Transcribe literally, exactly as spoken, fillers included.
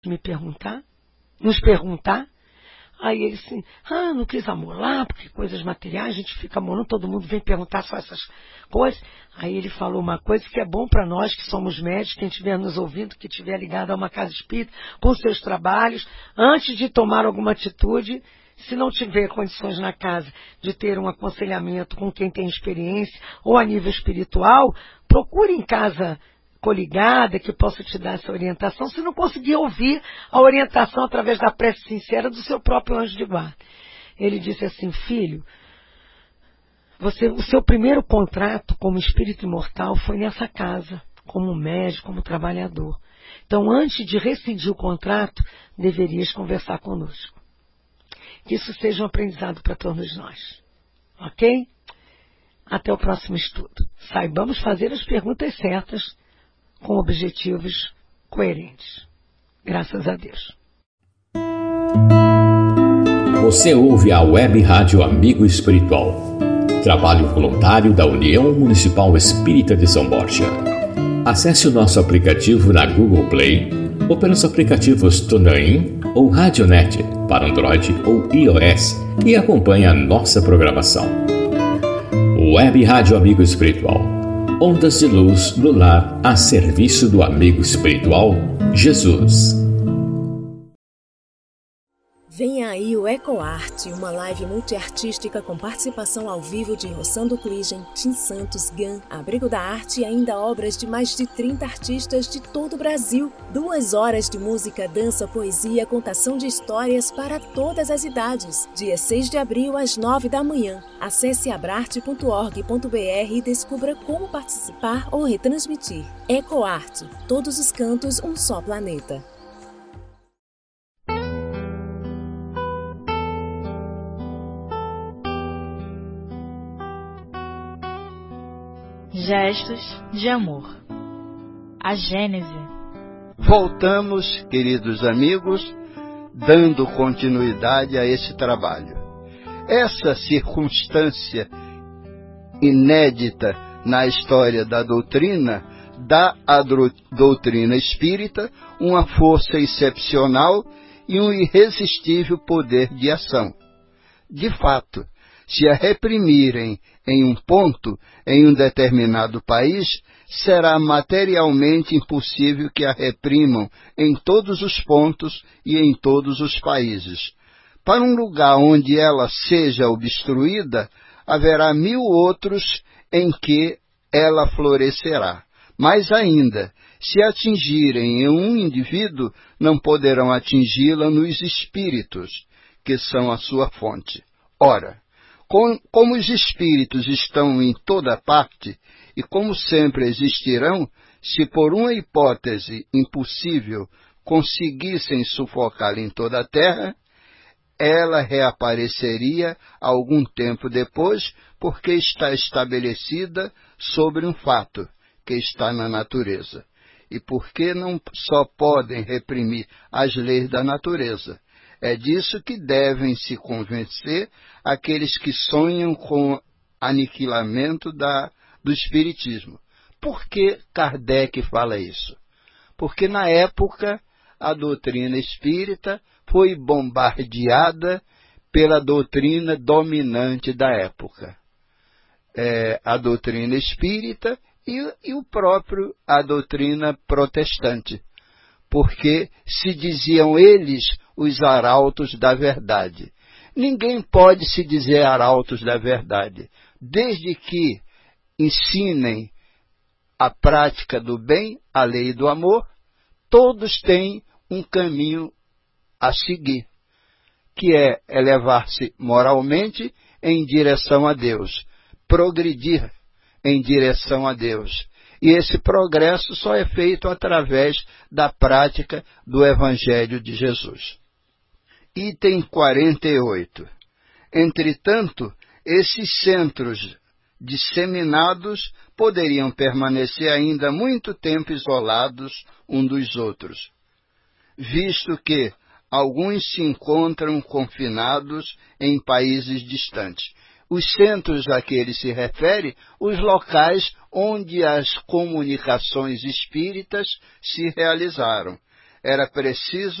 me perguntar, nos perguntar. Aí ele assim, ah, não quis amolar, porque coisas materiais, a gente fica amolando, todo mundo vem perguntar só essas coisas. Aí ele falou uma coisa que é bom para nós, que somos médicos, quem estiver nos ouvindo, que estiver ligado a uma casa espírita, com seus trabalhos, antes de tomar alguma atitude, se não tiver condições na casa de ter um aconselhamento com quem tem experiência, ou a nível espiritual, procure em casa coligada, que possa te dar essa orientação, se não conseguir ouvir a orientação através da prece sincera do seu próprio anjo de guarda. Ele disse assim, filho, você, o seu primeiro contrato como espírito imortal foi nessa casa, como médico, como trabalhador. Então, antes de rescindir o contrato, deverias conversar conosco. Que isso seja um aprendizado para todos nós. Ok? Até o próximo estudo. Saibamos fazer as perguntas certas, com objetivos coerentes. Graças a Deus. Você ouve a Web Rádio Amigo Espiritual, trabalho voluntário da União Municipal Espírita de São Borja. Acesse o nosso aplicativo na Google Play ou pelos aplicativos TuneIn ou Radionet para Android ou iOS e acompanhe a nossa programação. Web Rádio Amigo Espiritual. Ondas de luz do lar a serviço do amigo espiritual Jesus. Vem aí o EcoArt, uma live multiartística com participação ao vivo de Rossando Cligem, Tim Santos, Gan, Abrigo da Arte e ainda obras de mais de trinta artistas de todo o Brasil. Duas horas de música, dança, poesia, contação de histórias para todas as idades. Dia seis de abril às nove da manhã. Acesse abrarte ponto org ponto br e descubra como participar ou retransmitir. EcoArt, todos os cantos, um só planeta. Gestos de amor. A Gênese. Voltamos, queridos amigos, dando continuidade a esse trabalho. Essa circunstância inédita na história da doutrina dá à doutrina espírita uma força excepcional e um irresistível poder de ação. De fato, se a reprimirem em um ponto, em um determinado país, será materialmente impossível que a reprimam em todos os pontos e em todos os países. Para um lugar onde ela seja obstruída, haverá mil outros em que ela florescerá. Mais ainda, se atingirem em um indivíduo, não poderão atingi-la nos espíritos, que são a sua fonte. Ora, como os espíritos estão em toda parte, e como sempre existirão, se por uma hipótese impossível conseguissem sufocá-la em toda a terra, ela reapareceria algum tempo depois, porque está estabelecida sobre um fato que está na natureza. E porque não só podem reprimir as leis da natureza. É disso que devem se convencer aqueles que sonham com o aniquilamento da, do Espiritismo. Por que Kardec fala isso? Porque na época a doutrina espírita foi bombardeada pela doutrina dominante da época. É, a doutrina espírita e, e o próprio a doutrina protestante. Porque se diziam eles os arautos da verdade. Ninguém pode se dizer arautos da verdade, desde que ensinem a prática do bem, a lei do amor, todos têm um caminho a seguir, que é elevar-se moralmente em direção a Deus, progredir em direção a Deus. E esse progresso só é feito através da prática do Evangelho de Jesus. Item quarenta e oito. Entretanto, esses centros disseminados poderiam permanecer ainda muito tempo isolados um dos outros, visto que alguns se encontram confinados em países distantes. Os centros a que ele se refere, os locais onde as comunicações espíritas se realizaram. era preciso